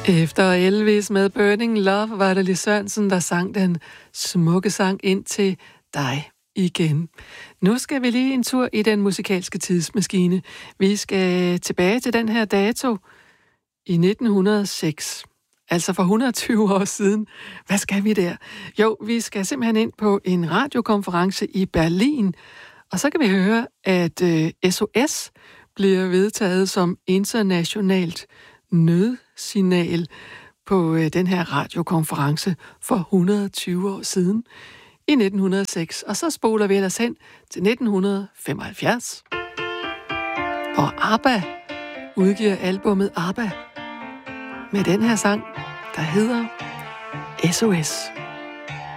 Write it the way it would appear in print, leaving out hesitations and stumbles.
Efter Elvis med Burning Love var det Lis Sørensen, der sang den smukke sang ind til dig igen. Nu skal vi lige en tur i den musikalske tidsmaskine. Vi skal tilbage til den her dato i 1906. Altså for 120 år siden. Hvad skal vi der? Jo, vi skal simpelthen ind på en radiokonference i Berlin, og så kan vi høre, at SOS bliver vedtaget som internationalt nødsignal på den her radiokonference for 120 år siden i 1906. Og så spoler vi ellers hen til 1975. Og ABBA udgiver albummet ABBA med den her sang, der hedder SOS.